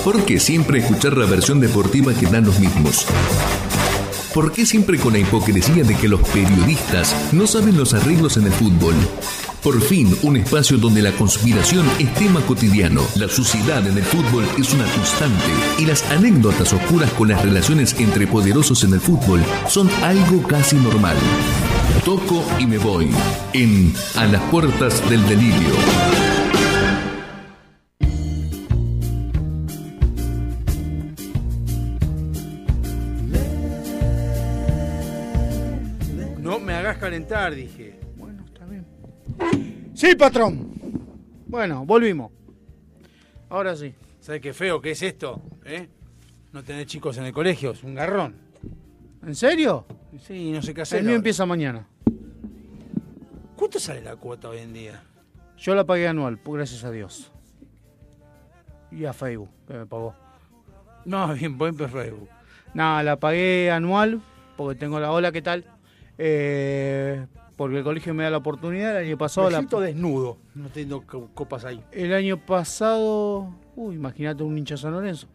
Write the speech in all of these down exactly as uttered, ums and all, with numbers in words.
¿Por qué siempre escuchar la versión deportiva que dan los mismos? ¿Por qué siempre con la hipocresía de que los periodistas no saben los arreglos en el fútbol? Por fin, un espacio donde la conspiración es tema cotidiano, la suciedad en el fútbol es una constante y las anécdotas oscuras con las relaciones entre poderosos en el fútbol son algo casi normal. Toco y me voy en A las puertas del delirio. No me hagas calentar, dije. Bueno, está bien. Sí, patrón. Bueno, volvimos. Ahora sí. ¿Sabes qué feo que es esto? ¿Eh? No tener chicos en el colegio, es un garrón. ¿En serio? Sí, no sé qué hacer. El mío ahora. empieza mañana. ¿Cuánto sale la cuota hoy en día? Yo la pagué anual, pues, gracias a Dios. Y a Facebook, que me pagó. No, bien, buen Facebook. Nada, la pagué anual, porque tengo la ola, ¿qué tal? Eh, porque el colegio me da la oportunidad. El año pasado... Me la... siento desnudo, no tengo co- copas ahí. El año pasado... Uy, imagínate un hincha de San Lorenzo.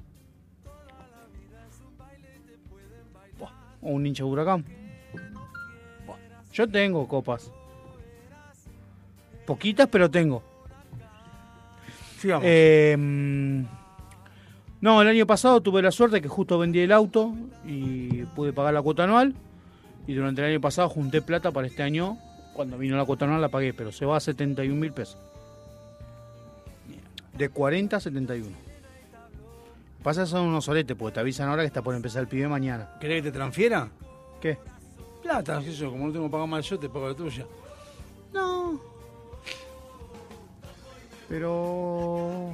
O un hincha de Huracán. Yo tengo copas. Poquitas, pero tengo. Sigamos. Eh, no, el año pasado tuve la suerte que justo vendí el auto y pude pagar la cuota anual. Y durante el año pasado junté plata para este año. Cuando vino la cuota anual la pagué, pero se va a setenta y un mil pesos. De cuarenta a setenta y uno. Pasa que son unos soletes, porque te avisan ahora que está por empezar el pibe mañana. ¿Querés que te transfiera? ¿Qué? Plata, qué sé yo, como no tengo que pagar mal yo, te pago la tuya. No. Pero...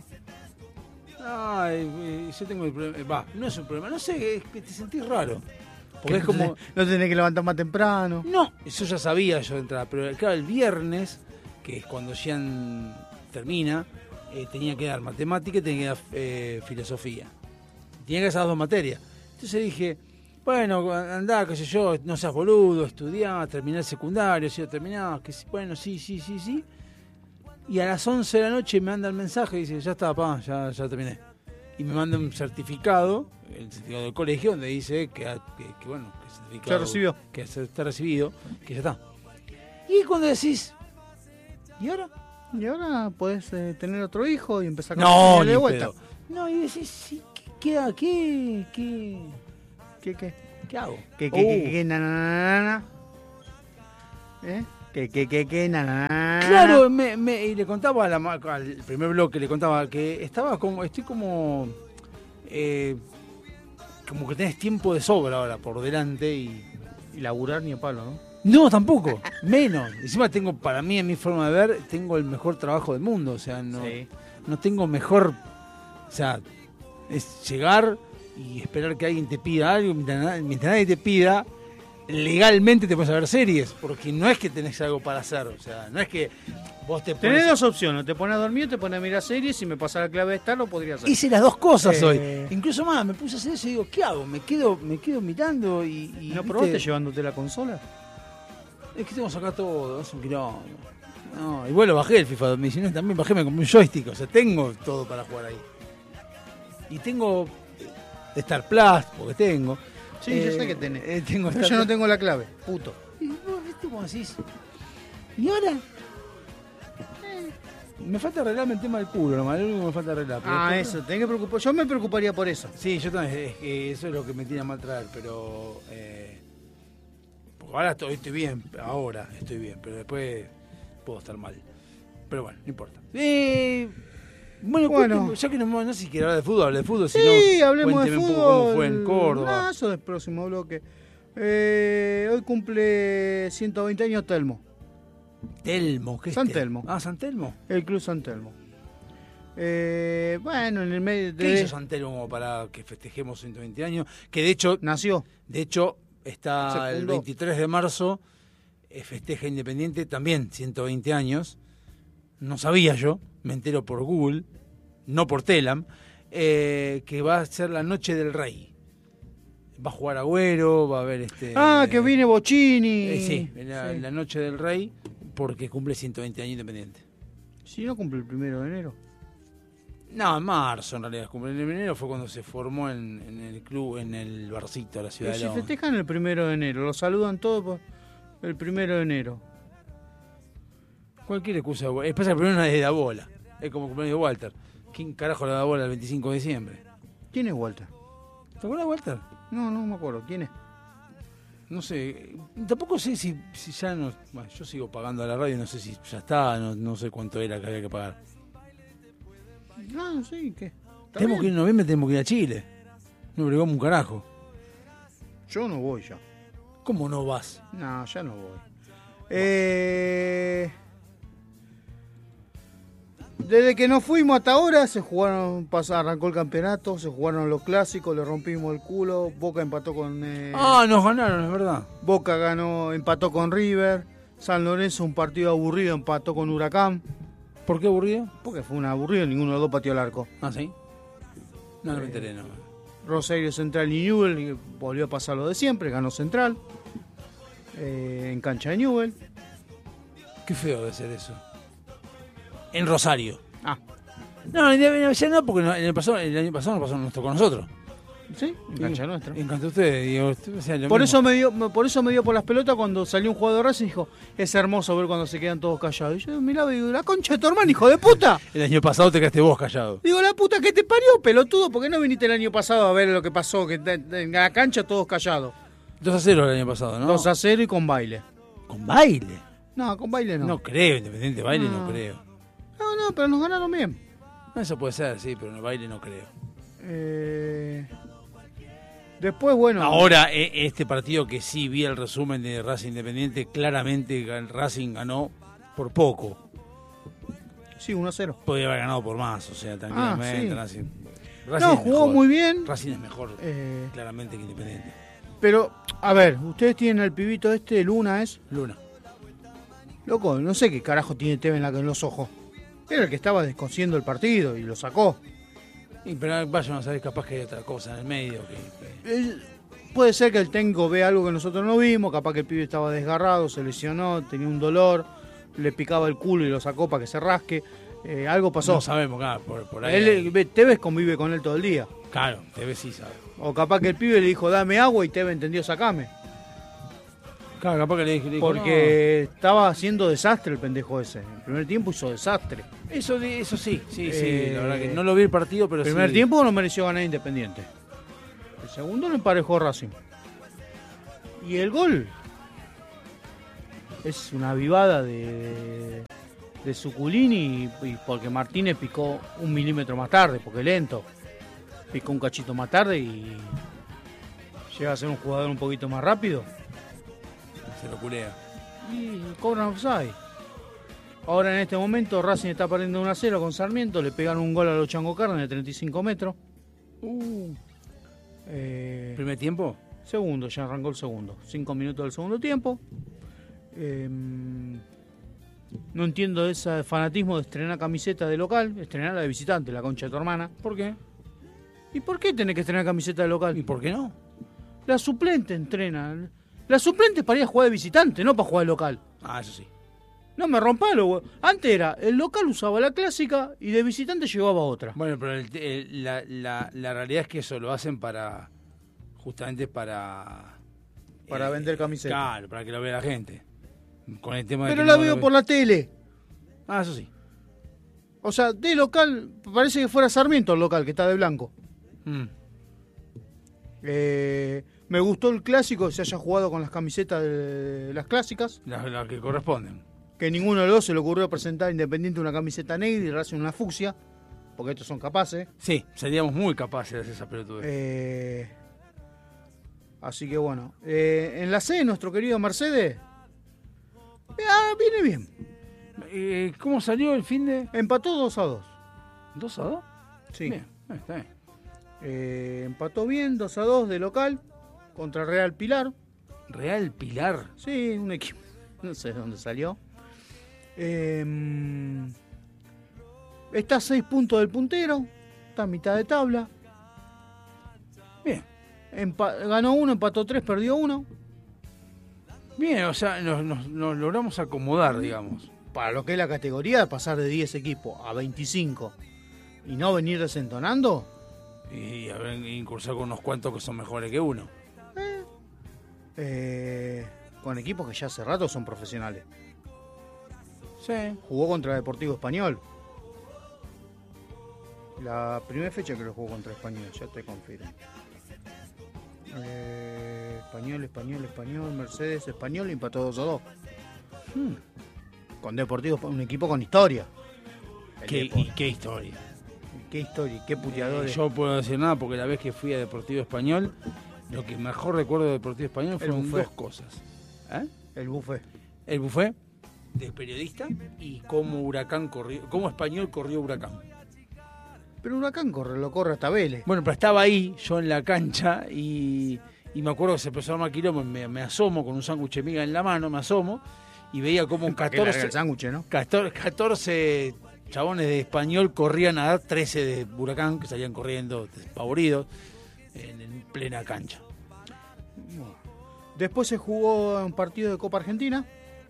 Ay, eh, yo tengo el problema. eh, Va, no es un problema, no sé, es que te sentís raro. Porque Que es como. No te tenés que levantar más temprano. No, eso ya sabía yo de entrada, pero claro, el viernes, que es cuando Jean termina, eh, tenía que dar matemática y tenía que dar eh, filosofía. Tenía que dar esas dos materias. Entonces dije, bueno, andá, qué sé yo, no seas boludo, estudiá, terminá el secundario, si lo terminás, que sí, bueno, sí, sí, sí, sí. Y a las once de la noche me manda el mensaje y dice, ya está, papá, ya, ya terminé. Y me manda un certificado, el certificado del colegio, donde dice que, que, que bueno, que el certificado, Ya recibió. que se está recibido, que ya está. Y cuando decís, ¿y ahora? Y ahora podés eh, tener otro hijo y empezar No, con ni de vuelta. pedo. No, y decís, sí, ¿qué, qué, hago? qué, qué, ¿Qué, qué? qué hago? ¿Qué, qué, qué, Uh, qué, na, na, na, na? ¿Eh? ¿Qué, qué, qué, qué, na, na, na, na? Claro, me, me, y le contaba a la, ma- al primer bloque, le contaba que estaba como, estoy como, eh, como que tenés tiempo de sobra ahora por delante y... Y laburar ni a palo, ¿no? No, tampoco, menos. Encima tengo, para mí, en mi forma de ver, tengo el mejor trabajo del mundo, o sea, no, Sí. no tengo mejor, o sea, es llegar y esperar que alguien te pida algo, mientras, na- mientras nadie te pida, legalmente te puedes ver series, porque no es que tenés algo para hacer, o sea, no es que vos te pones... Tenés dos opciones, te pones a dormir o te pones a mirar series. Si me pasa la clave de estar, lo podría hacer. Hice las dos cosas Eh. hoy. Incluso más, me puse a hacer eso y digo, ¿qué hago? Me quedo, me quedo mirando y... y ¿No ¿viste? probaste llevándote la consola? Es que tengo que sacar todo, es un quilombo. No, igual lo bajé el FIFA dos mil diecinueve, también bajé, me compré un joystick, o sea, tengo todo para jugar ahí. Y tengo Star Plus, porque tengo. Sí, Eh, yo sé que tenés. eh, tengo Pero Star yo no Plus. tengo la clave, puto. Y vos, viste cómo decís. ¿Y ahora? Eh, me falta arreglarme el tema del culo, nomás, lo único que me falta arreglar. pero Ah, después- eso, tenés que preocupar. Yo me preocuparía por eso. Sí, yo también, es que eso es lo que me tiene a mal traer, pero... Eh, porque ahora estoy, estoy bien, ahora estoy bien, pero después puedo estar mal. Pero bueno, no importa. Eh, bueno, Bueno. cuénteme, ya que no, no sé si quiere hablar de fútbol, hable de fútbol, si Sí, no, hablemos de cuénteme fútbol. un poco cómo fue en Córdoba. No, eso es próximo bloque. Eh, hoy cumple ciento veinte años Telmo, Telmo, ¿qué es San Telmo? Telmo. Ah, San Telmo. el Club San Telmo. Eh, bueno, en el medio ¿Qué de... hizo San Telmo como para que festejemos ciento veinte años? Que de hecho, Nació. de hecho está Se el fundó. veintitrés de marzo, eh, festeja Independiente, también ciento veinte años. No sabía yo, me entero por Google, no por Telam, eh, que va a ser la Noche del Rey. Va a jugar Agüero, va a haber este... Ah, que viene Bocini. eh, sí, la, Sí. la Noche del Rey, porque cumple ciento veinte años Independiente. Si no cumple el primero de enero. No, en marzo en realidad. En enero fue cuando se formó en, en el club, en el barcito de la ciudad Pero de se Loma. festejan el primero de enero, lo saludan todos por el primero de enero. Cualquier excusa. Es pasa que el primero nadie da bola. Es como el cumpleaños de Walter. ¿Quién carajo le da bola el veinticinco de diciembre? ¿Quién es Walter? ¿Te acuerdas de Walter? No, no me acuerdo. ¿Quién es? No sé, tampoco sé si, si ya no... Bueno, yo sigo pagando a la radio, no sé si ya está, no, no sé cuánto era que había que pagar. No, sí, ¿qué? Tenemos que ir en noviembre, tenemos que ir a Chile. No bregamos un carajo. Yo no voy ya. ¿Cómo no vas? No, ya no voy. Eh... Desde que nos fuimos hasta ahora se jugaron, pasó, arrancó el campeonato, se jugaron los clásicos, le rompimos el culo, Boca empató con... Eh, Ah, nos ganaron, es verdad. Boca ganó, empató con River, San Lorenzo un partido aburrido, empató con Huracán. ¿Por qué aburrido? Porque fue un aburrido, ninguno de los dos pateó el arco. Ah, ¿sí? No, no me enteré, no. Rosario Central y Newell volvió a pasar lo de siempre, ganó Central eh, en cancha de Newell. Qué feo de ser eso. En Rosario. Ah, No, ya no, porque no, en el, pasado, el año pasado nos pasó, nos tocó a nosotros. sí, en cancha nuestra. En cancha de ustedes, digo, o sea, lo Por mismo. eso me dio, por eso me dio por las pelotas cuando salió un jugador de Racing y dijo, es hermoso ver cuando se quedan todos callados. Y yo miraba y digo, la concha de tu hermano, hijo de puta. El año pasado te quedaste vos callado. Digo, la puta que te parió, pelotudo, ¿por qué no viniste el año pasado a ver lo que pasó? Que en la cancha todos callados. dos a cero el año pasado, ¿no? dos a cero y con baile. ¿Con baile? No, con baile no. No, creo, Independiente baile no, No. creo. No, no, pero nos ganaron bien. Eso puede ser, sí, pero en el baile no creo. Eh... Después, bueno... Ahora, eh, este partido que sí vi el resumen de Racing Independiente, claramente gan- Racing ganó por poco. Sí, uno a cero. Podría haber ganado por más, o sea, tranquilamente. sí. Racing, Racing No, es jugó mejor. muy bien. Racing es mejor, Eh, claramente, que Independiente. pero, a ver, ustedes tienen al pibito este, Luna, ¿es? Luna. Loco, no sé qué carajo tiene Tevez en, la, en los ojos. Era el que estaba descosiendo el partido y lo sacó. Y, pero vayan a saber, capaz que hay otra cosa en el medio. Que, que- Eh, puede ser que el técnico vea algo que nosotros no vimos, capaz que el pibe estaba desgarrado, se lesionó, tenía un dolor, le picaba el culo y lo sacó para que se rasque. Eh, algo pasó. No sabemos, claro, por, por ahí. Él, hay- eh, Tevez convive con él todo el día. Claro, Tevez sí sabe. O capaz que el pibe le dijo, dame agua y Tevez entendió, sacame. Claro, capaz que le dije. le dijo, Porque estaba haciendo desastre el pendejo ese. En el primer tiempo hizo desastre. no. Eso, di- eso sí, sí, sí. Eh, La verdad que no lo vi el partido, pero El primer sí. tiempo no mereció ganar Independiente. El segundo lo emparejó Racing. Y el gol es una avivada de, de Suculini y, y porque Martínez picó un milímetro más tarde, porque lento. Picó un cachito más tarde y llega a ser un jugador un poquito más rápido. Se lo culea. Y cobran offside. Ahora en este momento Racing está perdiendo uno a cero con Sarmiento. Le pegaron un gol a los Chango Carne de treinta y cinco metros. Uh. Eh, ¿Primer tiempo? segundo, ya arrancó el segundo. Cinco minutos del segundo tiempo. Eh, no entiendo ese fanatismo de estrenar camiseta de local. Estrenar la de visitante, la concha de tu hermana. ¿Por qué? ¿Y por qué tenés que estrenar camiseta de local? ¿Y por qué no? La suplente entrena. La suplente es para ir a jugar de visitante, no para jugar de local. Ah, eso sí. No me rompalo, güey. Antes era, el local usaba la clásica y de visitante llevaba otra. Bueno, pero el- el- la, la, la realidad es que eso lo hacen para. Justamente para. Para vender camisetas. Claro, para que lo vea la gente. Con el tema de Pero que la no veo lo por ve- la tele. Ah, eso sí. O sea, de local, parece que fuera Sarmiento el local, que está de blanco. Mm. Eh, me gustó el clásico, que se haya jugado con las camisetas de las clásicas. Las las que corresponden. Que ninguno de los dos se le ocurrió presentar Independiente una camiseta negra y Racing una fucsia. Porque estos son capaces. Sí, seríamos muy capaces de hacer esa pelotudez. Eh, así que bueno. Eh, en la C, nuestro querido Mercedes. eh, ah, viene bien. Eh, ¿Cómo salió el fin de? Empató dos a dos. ¿dos a dos? Sí. Bien, ah, está bien. Eh, empató bien, dos a dos de local. Contra Real Pilar. Real Pilar. Sí, un equipo. No sé de dónde salió. Eh, está a seis puntos del puntero. Está a mitad de tabla. Bien. Empa- ganó uno, empató tres, perdió uno. Bien, o sea, nos, nos- nos logramos acomodar, digamos. Para lo que es la categoría, pasar de diez equipos a veinticinco y no venir desentonando. Y haber incursado con unos cuantos que son mejores que uno. Eh, eh, con equipos que ya hace rato son profesionales. Sí. Jugó contra Deportivo Español. La primera fecha que lo jugó contra Español, ya te confirmo. Eh, español, Español, Español, Mercedes, Español, empató dos a dos. Hmm. Con Deportivo, un equipo con historia. ¿Qué, y qué historia? Qué historia, qué puteadores. Eh, yo no puedo decir nada porque la vez que fui a Deportivo Español, lo que mejor recuerdo de Deportivo Español fueron dos cosas. ¿Eh? El buffet. El buffet de periodista y cómo Huracán corrió, cómo Español corrió Huracán. Pero Huracán corre, lo corre hasta Vélez. Bueno, pero estaba ahí, yo en la cancha, y, y me acuerdo que se empezó a armar quilombo, me, me asomo con un sándwich de miga en la mano, me asomo, y veía como catorce, el sándwich, ¿no? catorce, catorce chabones de Español corrían a dar trece de Huracán, que salían corriendo despavoridos, en, en plena cancha. Después se jugó un partido de Copa Argentina.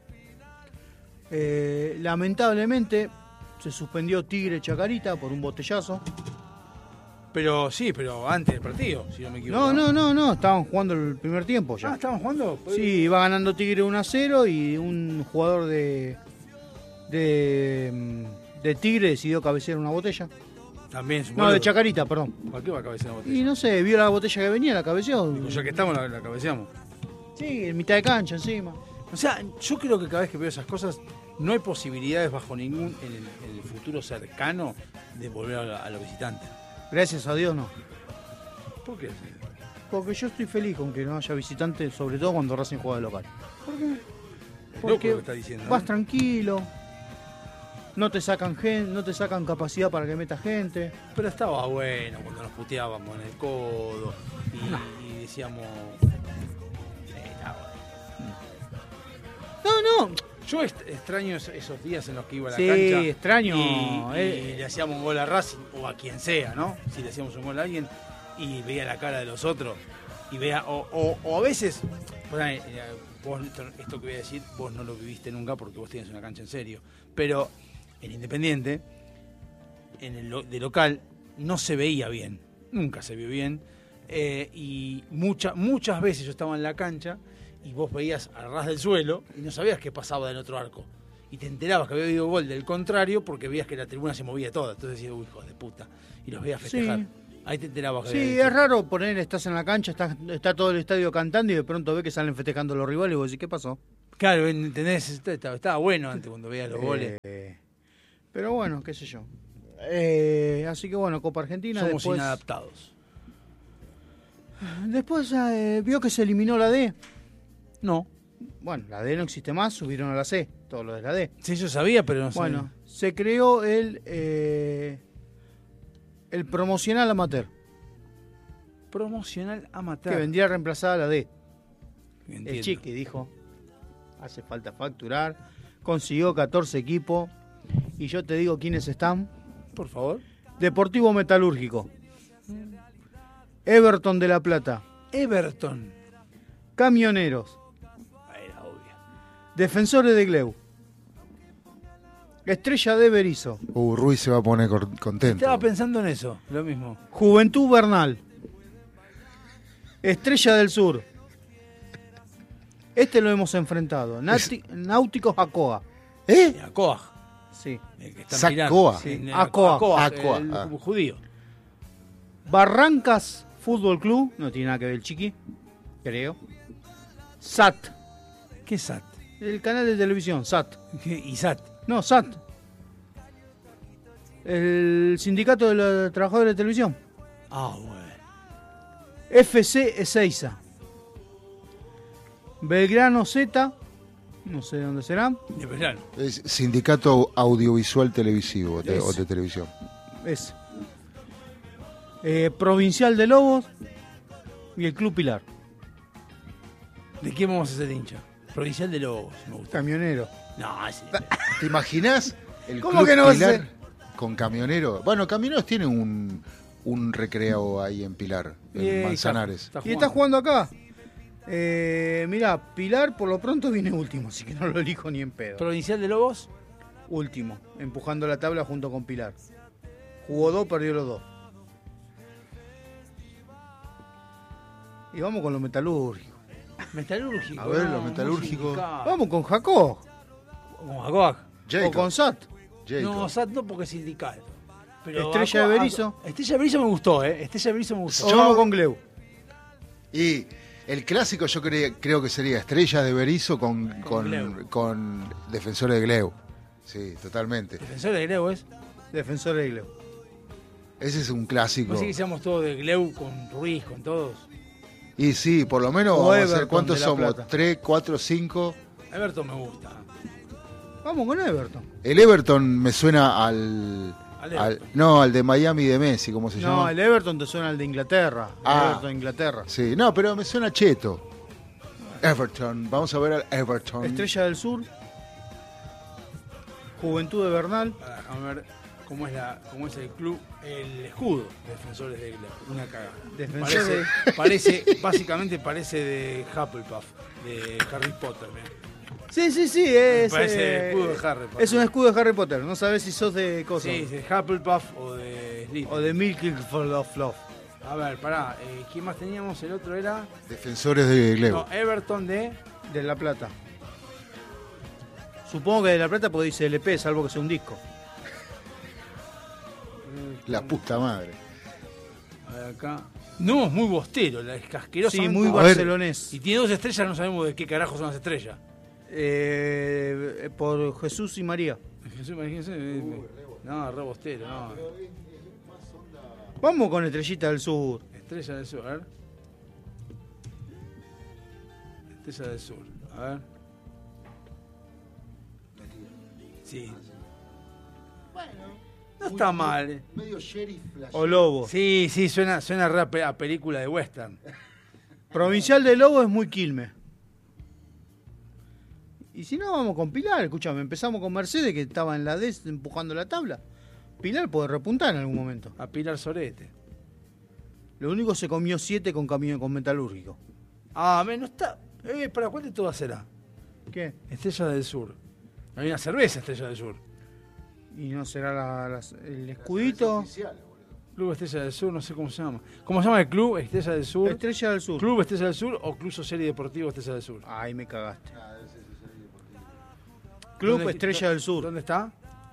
Eh, lamentablemente se suspendió Tigre Chacarita por un botellazo. Pero sí, pero antes del partido, si no me equivoco. No, no, no, no, estaban jugando el primer tiempo ya. Ah, ¿estaban jugando? Sí, iba ganando Tigre uno a cero y un jugador de, de, de Tigre decidió cabecear una botella. También, No, de Chacarita, perdón. ¿Para qué va a cabecear una botella? Y no sé, vio la botella que venía, la cabeceó. Digo, ya que estamos, la, la cabeceamos. Sí, en mitad de cancha encima. O sea, yo creo que cada vez que veo esas cosas, no hay posibilidades bajo ningún, en el, en el futuro cercano, de volver a, a los visitantes. Gracias a Dios no. ¿Por qué? Porque yo estoy feliz con que no haya visitantes, sobre todo cuando Racing juega de local. ¿Por qué? Es loco Porque lo que está diciendo, vas ¿eh? tranquilo, no te sacan gente, no te sacan capacidad para que metas gente. Pero estaba bueno cuando nos puteábamos en el codo y, No. y decíamos... No, no. Yo est- extraño es- esos días en los que iba a la Sí, cancha. extraño, Y, y eh. le hacíamos un gol a Racing o a quien sea, ¿no? Si le hacíamos un gol a alguien y veía la cara de los otros y veía, o, o, o a veces, bueno, eh, vos, esto, esto que voy a decir, vos no lo viviste nunca porque vos tienes una cancha en serio, pero en Independiente, en el lo- de local, no se veía bien, nunca se vio bien, eh, y mucha, muchas veces yo estaba en la cancha y vos veías al ras del suelo y no sabías qué pasaba del otro arco. Y te enterabas que había habido gol del contrario porque veías que la tribuna se movía toda. Entonces decías, uy, hijo de puta. Y los veías festejar. Sí. Ahí te enterabas que Sí, había es raro poner, estás en la cancha, está, está todo el estadio cantando y de pronto ves que salen festejando los rivales y vos decís, ¿qué pasó? Claro, ¿entendés? Estaba, estaba bueno antes cuando veías los goles. Eh, pero bueno, qué sé yo. Eh, así que bueno, Copa Argentina. Somos después, inadaptados. Después eh, vio que se eliminó la D. No. Bueno, la D no existe más, subieron a la C, todo lo de la D. Sí, yo sabía, pero no Bueno, sabía. se creó el eh, el promocional amateur, Promocional amateur. que vendría a reemplazar a la D. Entiendo. El Chiqui dijo, hace falta facturar, consiguió catorce equipos, y yo te digo quiénes están. Por favor. Deportivo Metalúrgico, Everton de La Plata, Everton. Camioneros, Ah, era obvio. Defensores de Gleu, Estrella de Berizo, Uh, Ruiz se va a poner cor- contento. Estaba pensando en eso, lo mismo. Juventud Bernal, Estrella del Sur. Este lo hemos enfrentado. Nati- Náuticos Acoa. ¿Eh? Acoa. Sí. El que está en Sacoa. Pilar. Sí, Sí, eh, Acoa. Acoa, Acoa, el ah. judío. Barrancas Fútbol Club. No tiene nada que ver el Chiqui. Creo. S A T. ¿Qué es S A T? El canal de televisión. S A T. ¿Qué- ¿Y S A T? No, S A T. El Sindicato de los Trabajadores de Televisión. Ah, bueno. F C Ezeiza. Belgrano Z. No sé de dónde será. De verano. Es Sindicato Audiovisual Televisivo de, Es. o de Televisión. Es. Eh, Provincial de Lobos. Y el Club Pilar. ¿De quién vamos a ser hincha? Provincial de Lobos, me gusta. Camionero. No, sí. ¿Te imaginas el ¿Cómo Club que no va a Pilar ser? con Camioneros? Bueno, Camioneros tiene un, un recreo ahí en Pilar, en Y, eh, Manzanares. está- está Y está jugando acá. Eh, mirá, Pilar por lo pronto viene último, así que no lo elijo ni en pedo. Provincial de Lobos. Último, empujando la tabla junto con Pilar. Jugó dos, perdió los dos. Y vamos con los metalúrgicos. Metalúrgico. A ver, no, los muy metalúrgicos. sindical. Vamos con Jacob. Con Jacob. O con Sat. Jacob. No, Sat no porque es sindical. Pero Estrella Jacob- de Berizo. Estrella de Berizo me gustó, ¿eh? Estrella de Berizo me gustó. O Yo- vamos con Gleu. Y el clásico yo cre- creo que sería Estrellas de Berizo con, con, Gleu. con Defensores de Gleu. Sí, totalmente. Defensor de Gleu es. Defensor de Gleu. Ese es un clásico. Pues sí que seamos todos de Gleu con Ruiz, con todos. Y sí, por lo menos O vamos a hacer, Everton ¿cuántos de La somos? Plata. ¿Tres, cuatro, cinco? Everton me gusta. Vamos con Everton. El Everton me suena al... Al al- Everton. no, al de Miami de Messi, ¿cómo se No, llama? el Everton te suena al de Inglaterra. El Ah. Everton de Inglaterra. Sí, no, pero me suena cheto. Everton, vamos a ver al Everton. Estrella del Sur. Juventud de Bernal. Pará, déjame ver cómo es, la, cómo es el club, el escudo de Defensores de Gleu. Una cagada. Defensor Parece, parece, básicamente parece de Hufflepuff, de Harry Potter. mirá. Sí, sí, sí. Es, Parece eh, el escudo de Harry Potter. Es un escudo de Harry Potter. No sabes si sos de cosas. Sí, de Hufflepuff o de Slytherin. O de Milking for of Love. A ver, pará, eh, ¿quién más teníamos? El otro era... Defensores de Gleu. No, Everton de... De La Plata. Supongo que de La Plata porque dice L P, salvo que sea un disco. La puta madre. A ver acá... No, es muy bostero, la es asqueroso. Sí, muy A ver. barcelonés. Y tiene dos estrellas, no sabemos de qué carajo son las estrellas. Eh, por Jesús y María. Jesús, imagínense. eh, No, re bostero, no. Vamos con Estrellita del Sur. Estrella del Sur, a ver. Estrella del Sur, a ver. Sí. No está mal. eh. Medio sheriff flash. O Lobo. Sí, sí, suena, suena re a pe- a película de western. Provincial de Lobo es muy Quilmes. Y si no, vamos con Pilar. Escuchame, empezamos con Mercedes, que estaba en la D empujando la tabla. Pilar puede repuntar en algún momento. A Pilar Sorete. Lo único se comió siete con camión con metalúrgico. Ah, me no está. Eh, ¿Para cuál de todas será? ¿Qué? Estrella del Sur. Hay una cerveza Estrella del Sur. Y no será la- la- el escudito. Club Estrella del Sur, no sé cómo se llama. ¿Cómo se llama el club Estrella del Sur? Estrella del Sur. Club Estrella del Sur o Club Social y Deportivo Estrella del Sur. Ay, me cagaste. Club ¿Dónde- Estrella del Sur. ¿Dónde está?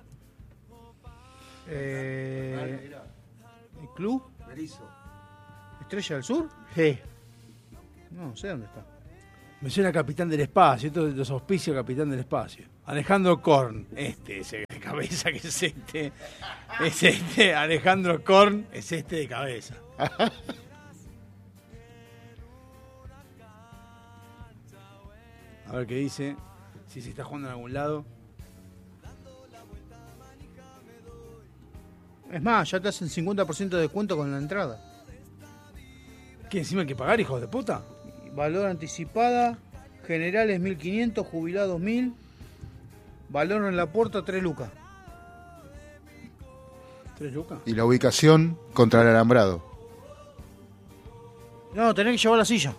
Eh, ¿El club? ¿Estrella del Sur? Sí. No sé dónde está. Me suena Capitán del Espacio, esto de los auspicios Capitán del Espacio. Alejandro Korn, este, ese de cabeza que es este. Es este, Alejandro Korn es este de cabeza. A ver qué dice, si se está jugando en algún lado. Es más, ya te hacen cincuenta por ciento de descuento con la entrada. ¿Qué encima hay que pagar, hijos de puta? Valor anticipada, generales mil quinientos, jubilados mil. Valor en la puerta tres lucas. ¿Tres lucas? Y la ubicación contra el alambrado. No, tenés que llevar la silla.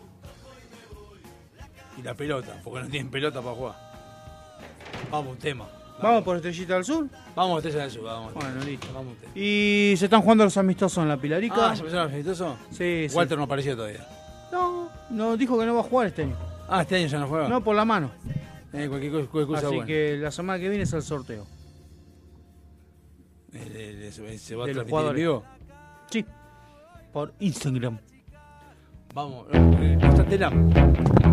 Y la pelota, porque no tienen pelota para jugar. Vamos, un tema. Vamos por Estrellita del Sur. Vamos, Estrella del Sur, vamos. Bueno, listo. Vamos, un tema. Y se están jugando los amistosos en la Pilarica. Ah, ¿se empezaron los amistosos? Sí, sí. Walter no apareció todavía. No, no, dijo que no va a jugar este año. Ah, este año ya no juega. No, por la mano. Eh, cualquier cosa, cualquier cosa Así buena. que la semana que viene es el sorteo. Eh, eh, eh, se va a De los transmitir en jugadores. vivo. Sí. Por Instagram. Vamos, eh, Constantelam.